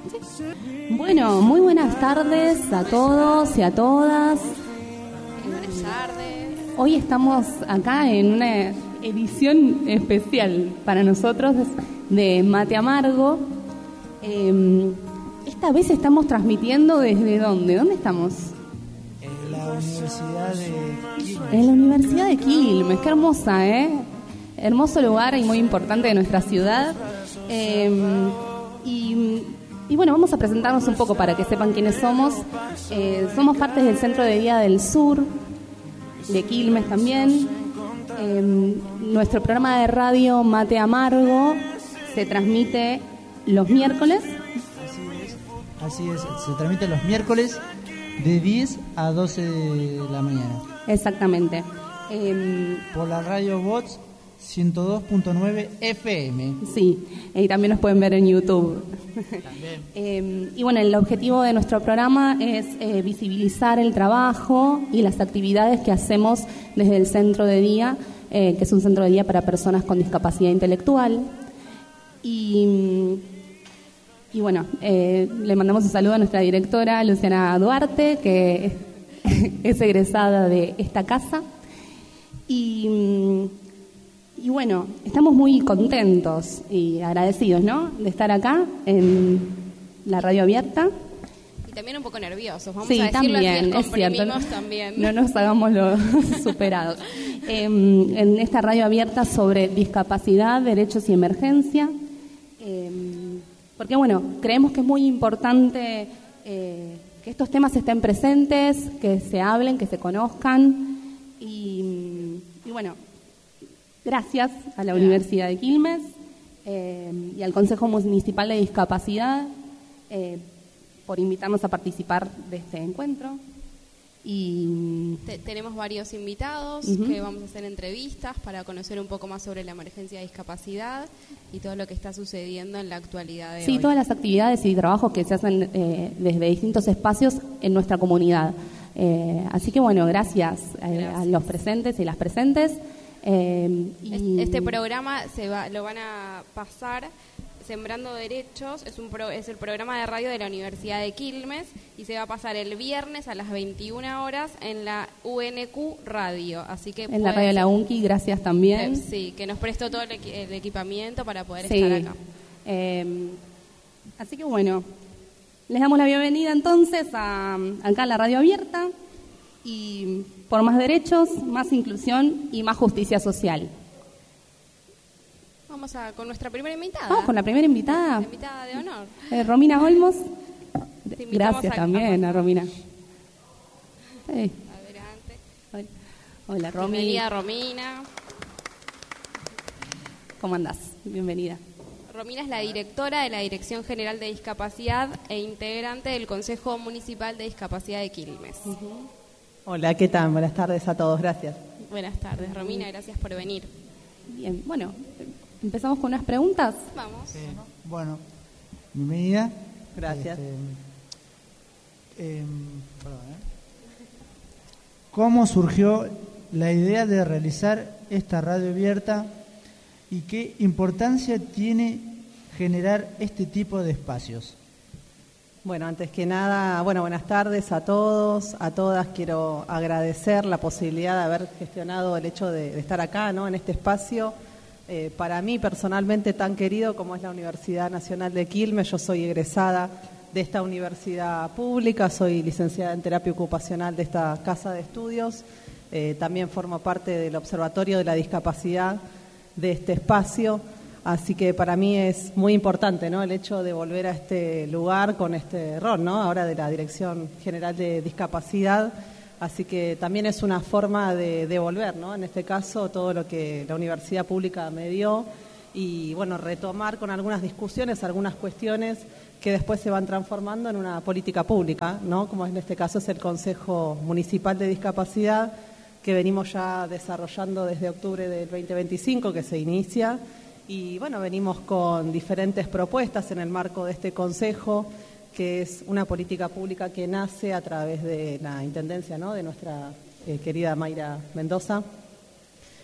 Bueno, muy buenas tardes a todos y a todas. Buenas tardes. Hoy estamos acá en una edición especial para nosotros de Mate Amargo. Esta vez estamos transmitiendo ¿desde dónde? ¿Dónde estamos? En la Universidad de Quilmes. En la Universidad de Quilmes, qué hermosa, ¿eh? Hermoso lugar y muy importante de nuestra ciudad. Y bueno, vamos a presentarnos un poco para que sepan quiénes somos. Somos parte del Centro de Día del Sur, de Quilmes también. Nuestro programa de radio Mate Amargo se transmite los miércoles. Así es, se transmite los miércoles de 10 a 12 de la mañana. Exactamente. Por la radio Bots 102.9 FM. Sí, y también nos pueden ver en YouTube. También. Y bueno, el objetivo de nuestro programa es visibilizar el trabajo y las actividades que hacemos desde el Centro de Día, que es un centro de día para personas con discapacidad intelectual. Y bueno, le mandamos un saludo a nuestra directora Luciana Duarte, que es egresada de esta casa. Y bueno, estamos muy contentos y agradecidos, ¿no?, de estar acá en la radio abierta. Y también un poco nerviosos, vamos Sí, a decirlo también, así, es cierto. También. No nos hagamos los superados. En esta radio abierta sobre discapacidad, derechos y emergencia. Porque bueno, creemos que es muy importante que estos temas estén presentes, que se hablen, que se conozcan. Y bueno, gracias a la Universidad de Quilmes y al Consejo Municipal de Discapacidad por invitarnos a participar de este encuentro. Y tenemos varios invitados que vamos a hacer entrevistas para conocer un poco más sobre la emergencia de discapacidad y todo lo que está sucediendo en la actualidad de hoy. sí, todas las actividades y trabajos que se hacen desde distintos espacios en nuestra comunidad. Así que bueno, gracias a los presentes y las presentes. Este programa lo van a pasar Sembrando Derechos, es el programa de radio de la Universidad de Quilmes y se va a pasar el viernes a las 21 horas en la UNQ Radio. Así que en la radio de la UNQI, gracias también. Sí, que nos prestó todo el equipamiento para poder Sí. estar acá. Así que bueno, les damos la bienvenida entonces acá a la radio abierta y por más derechos, más inclusión y más justicia social. Vamos con nuestra primera invitada. Vamos con la primera invitada. La invitada de honor. Romina Olmos. Te invitamos Gracias también a Romina. Adelante. Hola, Romy. Bienvenida, Romina. ¿Cómo andás? Bienvenida. Romina es la directora de la Dirección General de Discapacidad e integrante del Consejo Municipal de Discapacidad de Quilmes. Hola, ¿qué tal? Buenas tardes a todos, gracias. Buenas tardes, Romina, gracias por venir. Bien, bueno, empezamos con unas preguntas. Vamos. Bueno, bienvenida. Gracias. ¿Cómo surgió la idea de realizar esta radio abierta y qué importancia tiene generar este tipo de espacios? Bueno, antes que nada, buenas tardes a todos, a todas. Quiero agradecer la posibilidad de haber gestionado el hecho de estar acá, ¿no?, en este espacio. Para mí personalmente tan querido como es la Universidad Nacional de Quilmes. Yo soy egresada de esta universidad pública, soy licenciada en terapia ocupacional de esta casa de estudios. También formo parte del Observatorio de la Discapacidad de este espacio. Así que para mí es muy importante, ¿no?, el hecho de volver a este lugar con este rol, ¿no?, ahora de la Dirección General de Discapacidad. Así que también es una forma de devolver, ¿no?, en este caso todo lo que la universidad pública me dio y bueno, retomar con algunas discusiones, algunas cuestiones que después se van transformando en una política pública, ¿no?, como en este caso es el Consejo Municipal de Discapacidad, que venimos ya desarrollando desde octubre del 2025, que se inicia. Y bueno, venimos con diferentes propuestas en el marco de este consejo, que es una política pública que nace a través de la intendencia, ¿no?, de nuestra querida Mayra Mendoza.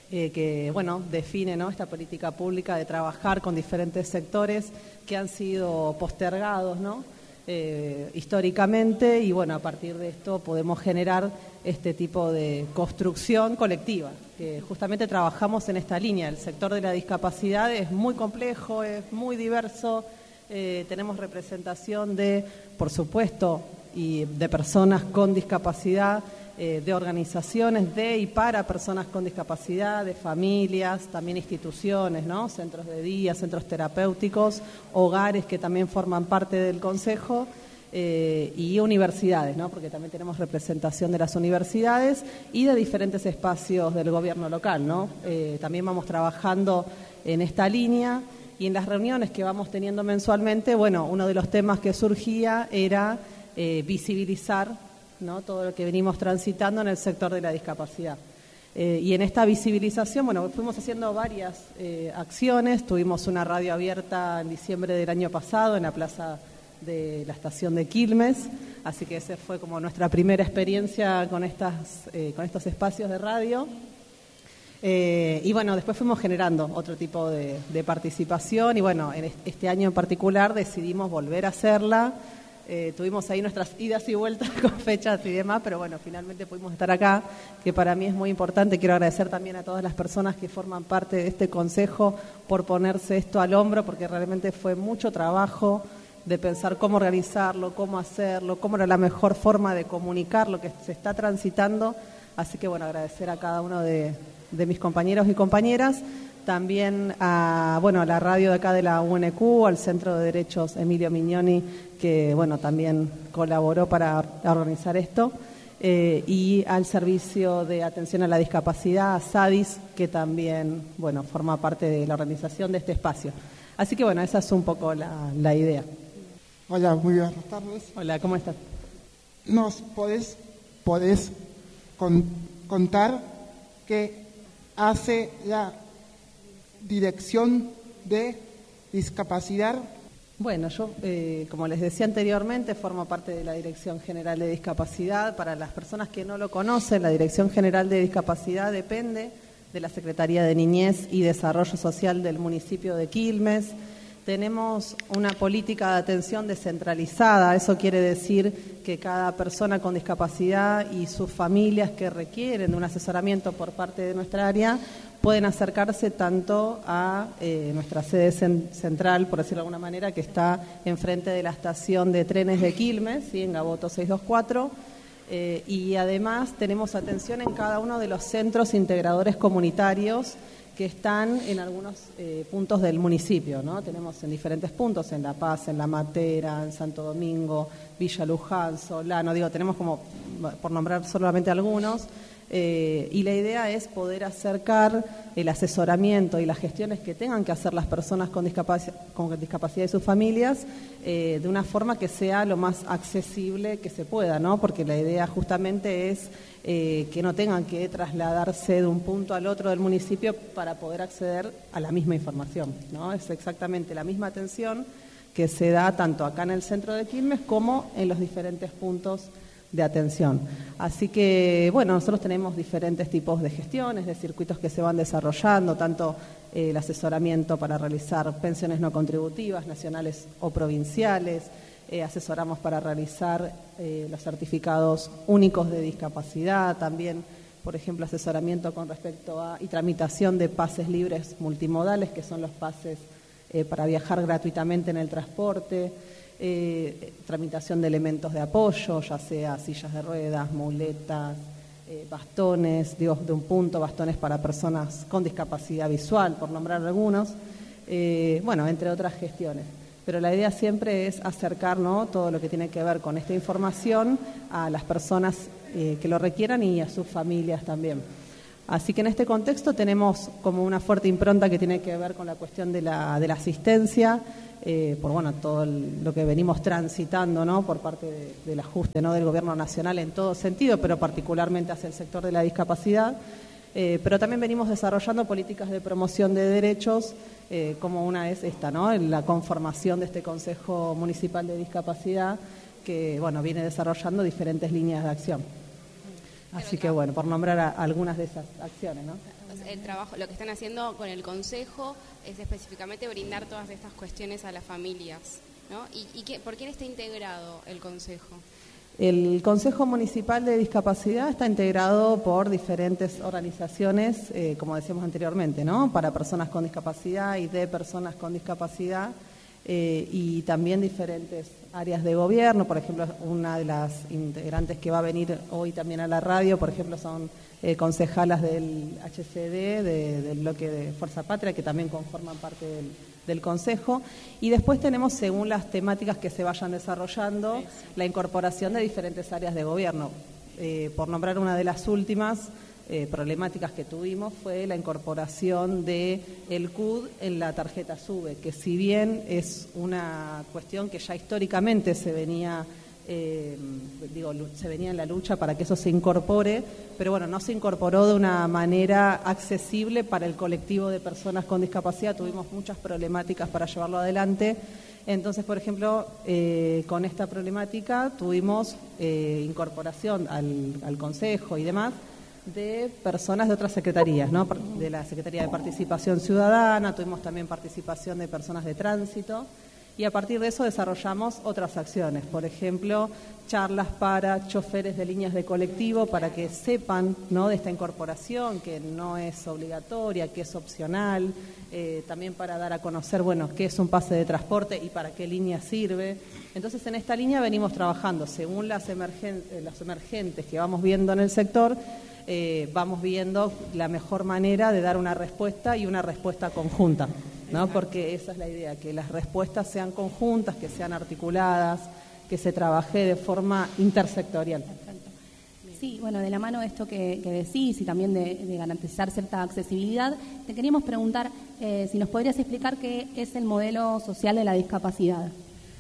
que bueno, define, ¿no?, esta política pública de trabajar con diferentes sectores que han sido postergados, ¿no?, históricamente, y bueno, a partir de esto podemos generar este tipo de construcción colectiva, que justamente trabajamos en esta línea. El sector de la discapacidad es muy complejo, es muy diverso, tenemos representación de, por supuesto, y de personas con discapacidad, de organizaciones de y para personas con discapacidad, de familias, también instituciones, ¿no?, centros de día, centros terapéuticos, hogares que también forman parte del Consejo, y universidades, ¿no?, porque también tenemos representación de las universidades y de diferentes espacios del gobierno local, ¿no? También vamos trabajando en esta línea, y en las reuniones que vamos teniendo mensualmente, bueno, uno de los temas que surgía era visibilizar, ¿no?, todo lo que venimos transitando en el sector de la discapacidad. Y en esta visibilización, bueno, fuimos haciendo varias acciones. Tuvimos una radio abierta en diciembre del año pasado en la plaza de la estación de Quilmes, así que esa fue como nuestra primera experiencia con estos espacios de radio. Y bueno, después fuimos generando otro tipo de participación, y bueno, en este año en particular decidimos volver a hacerla. Tuvimos ahí nuestras idas y vueltas con fechas y demás, pero bueno, finalmente pudimos estar acá, que para mí es muy importante. Quiero agradecer también a todas las personas que forman parte de este consejo por ponerse esto al hombro, porque realmente fue mucho trabajo de pensar cómo organizarlo, cómo hacerlo, cómo era la mejor forma de comunicar lo que se está transitando. Así que bueno, agradecer a cada uno de mis compañeros y compañeras. También a la radio de acá de la UNQ, al Centro de Derechos Emilio Mignoni, que bueno, también colaboró para organizar esto, y al Servicio de Atención a la Discapacidad, a SADIS, que también bueno, forma parte de la organización de este espacio. Así que bueno, esa es un poco la idea. Hola, muy buenas tardes. Hola, ¿cómo estás? ¿Nos podés contar qué hace la Dirección de Discapacidad? Bueno, yo, como les decía anteriormente, formo parte de la Dirección General de Discapacidad. Para las personas que no lo conocen, la Dirección General de Discapacidad depende de la Secretaría de Niñez y Desarrollo Social del municipio de Quilmes. Tenemos una política de atención descentralizada. Eso quiere decir que cada persona con discapacidad y sus familias que requieren de un asesoramiento por parte de nuestra área pueden acercarse tanto a nuestra sede central, por decirlo de alguna manera, que está enfrente de la estación de trenes de Quilmes, ¿sí?, en Gaboto 624, y además tenemos atención en cada uno de los centros integradores comunitarios que están en algunos puntos del municipio, ¿no? Tenemos en diferentes puntos, en La Paz, en La Matera, en Santo Domingo, Villa Luján, Solano, tenemos como, por nombrar solamente algunos, y la idea es poder acercar el asesoramiento y las gestiones que tengan que hacer las personas con discapacidad y sus familias de una forma que sea lo más accesible que se pueda, ¿no? Porque la idea justamente es que no tengan que trasladarse de un punto al otro del municipio para poder acceder a la misma información, ¿no? Es exactamente la misma atención que se da tanto acá en el centro de Quilmes como en los diferentes puntos de atención. Así que, bueno, nosotros tenemos diferentes tipos de gestiones, de circuitos que se van desarrollando, tanto el asesoramiento para realizar pensiones no contributivas, nacionales o provinciales, asesoramos para realizar los certificados únicos de discapacidad, también, por ejemplo, asesoramiento con respecto a y tramitación de pases libres multimodales, que son los pases para viajar gratuitamente en el transporte, tramitación de elementos de apoyo, ya sea sillas de ruedas, muletas, bastones, de un punto, bastones para personas con discapacidad visual, por nombrar algunos, entre otras gestiones. Pero la idea siempre es acercar, ¿no?, todo lo que tiene que ver con esta información a las personas que lo requieran y a sus familias también. Así que en este contexto tenemos como una fuerte impronta que tiene que ver con la cuestión de la asistencia, por todo lo que venimos transitando, ¿no?, por parte del ajuste, ¿no?, del gobierno nacional en todo sentido, pero particularmente hacia el sector de la discapacidad. Pero también venimos desarrollando políticas de promoción de derechos, como una es esta, ¿no?, la conformación de este Consejo Municipal de Discapacidad, que viene desarrollando diferentes líneas de acción. Así que por nombrar algunas de esas acciones, ¿no? el trabajo, lo que están haciendo con el Consejo es específicamente brindar todas estas cuestiones a las familias, ¿no? ¿Y por quién está integrado el Consejo? El Consejo Municipal de Discapacidad está integrado por diferentes organizaciones, como decíamos anteriormente, ¿no? Para personas con discapacidad y de personas con discapacidad, y también diferentes áreas de gobierno. Por ejemplo, una de las integrantes que va a venir hoy también a la radio, por ejemplo, son concejalas del HCD, del bloque de Fuerza Patria, que también conforman parte del Consejo. Y después tenemos, según las temáticas que se vayan desarrollando, la incorporación de diferentes áreas de gobierno. Por nombrar una de las últimas problemáticas que tuvimos fue la incorporación de el CUD en la tarjeta SUBE, que si bien es una cuestión que ya históricamente se venía en la lucha para que eso se incorpore, pero bueno, no se incorporó de una manera accesible para el colectivo de personas con discapacidad. Tuvimos muchas problemáticas para llevarlo adelante. Entonces, por ejemplo, con esta problemática tuvimos incorporación al Consejo y demás de personas de otras secretarías, ¿no? De la Secretaría de Participación Ciudadana, tuvimos también participación de personas de tránsito, y a partir de eso desarrollamos otras acciones. Por ejemplo, charlas para choferes de líneas de colectivo para que sepan, ¿no?, de esta incorporación, que no es obligatoria, que es opcional, también para dar a conocer, bueno, qué es un pase de transporte y para qué línea sirve. Entonces, en esta línea venimos trabajando según los emergentes que vamos viendo en el sector. Vamos viendo la mejor manera de dar una respuesta y una respuesta conjunta, ¿no? Porque esa es la idea, que las respuestas sean conjuntas, que sean articuladas, que se trabaje de forma intersectorial. Sí, bueno, de la mano de esto que decís y también de garantizar cierta accesibilidad, te queríamos preguntar si nos podrías explicar qué es el modelo social de la discapacidad.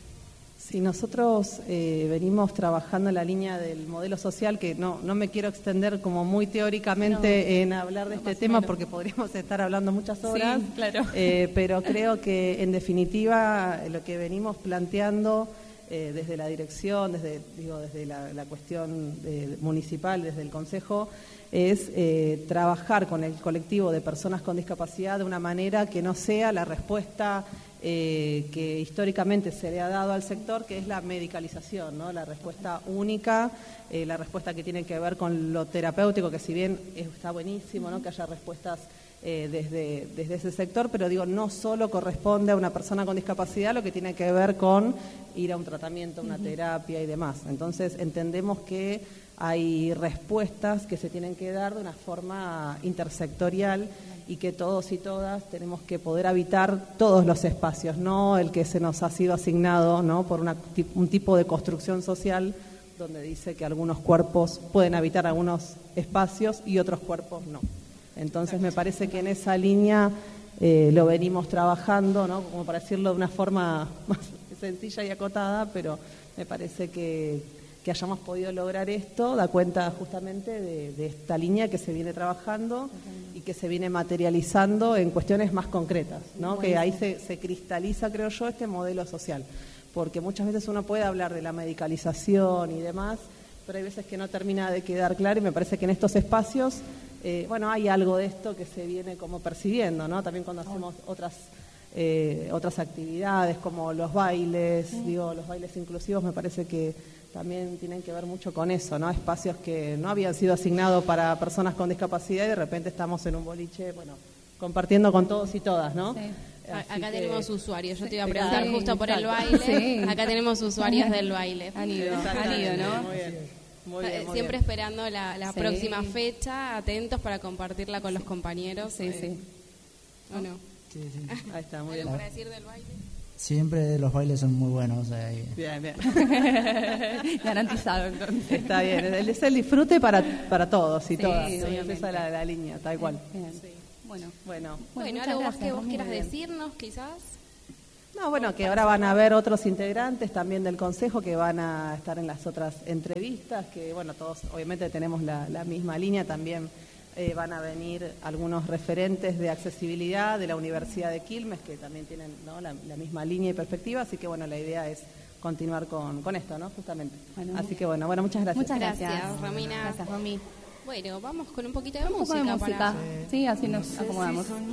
Sí, nosotros venimos trabajando en la línea del modelo social, que no me quiero extender como muy teóricamente en hablar de este tema, porque podríamos estar hablando muchas horas, sí, claro. Pero creo que en definitiva lo que venimos planteando desde la dirección, desde la cuestión municipal, desde el Consejo, es trabajar con el colectivo de personas con discapacidad de una manera que no sea la respuesta que históricamente se le ha dado al sector, que es la medicalización, ¿no? La respuesta única, la respuesta que tiene que ver con lo terapéutico, que si bien está buenísimo, ¿no?, que haya respuestas desde ese sector, pero no solo corresponde a una persona con discapacidad lo que tiene que ver con ir a un tratamiento, una terapia y demás. Entonces entendemos que hay respuestas que se tienen que dar de una forma intersectorial y que todos y todas tenemos que poder habitar todos los espacios, no el que se nos ha sido asignado, ¿no?, por un tipo de construcción social donde dice que algunos cuerpos pueden habitar algunos espacios y otros cuerpos no. Entonces me parece que en esa línea lo venimos trabajando, ¿no?, como para decirlo de una forma más sencilla y acotada, pero me parece que hayamos podido lograr esto da cuenta justamente de esta línea que se viene trabajando y que se viene materializando en cuestiones más concretas, ¿no? Que ahí se cristaliza, creo yo, este modelo social, porque muchas veces uno puede hablar de la medicalización y demás, pero hay veces que no termina de quedar claro, y me parece que en estos espacios hay algo de esto que se viene como percibiendo, ¿no? También cuando hacemos otras actividades como los bailes, los bailes inclusivos, me parece que también tienen que ver mucho con eso, ¿no? Espacios que no habían sido asignados para personas con discapacidad y de repente estamos en un boliche, compartiendo con todos y todas, ¿no? Sí. Acá tenemos usuarios, yo te iba a preguntar justo por el baile, sí. Acá tenemos usuarios del baile. Han ido, ¿no? Muy bien. Muy siempre bien. Esperando la próxima fecha, atentos para compartirla con los compañeros. Sí. ¿O no? Sí. Ahí está, muy bien. ¿Algo para decir del baile? Siempre los bailes son muy buenos. Bien. Garantizado, entonces. Está bien, es el disfrute para todos y todas. Sí, Esa es la línea, tal cual. Bien. Sí. Bueno, muchas algo más gracias, que vos quieras decirnos, quizás. No, que ahora van a haber otros integrantes también del Consejo que van a estar en las otras entrevistas, que todos obviamente tenemos la misma línea, también van a venir algunos referentes de accesibilidad de la Universidad de Quilmes, que también tienen, ¿no?, la misma línea y perspectiva, así que la idea es continuar con esto, ¿no?, justamente. Así que muchas gracias. Muchas gracias, Romina. Gracias, Romy. Bueno, vamos con un poquito de Un poco de música. música. Sí, así nos acomodamos.